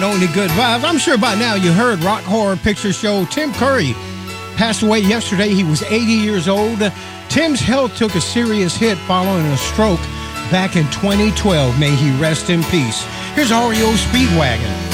Only good vibes. I'm sure by now you heard Rock Horror Picture Show. Tim Curry passed away yesterday. He was 80 years old. Tim's health took a serious hit following a stroke back in 2012. May he rest in peace. Here's REO Speedwagon.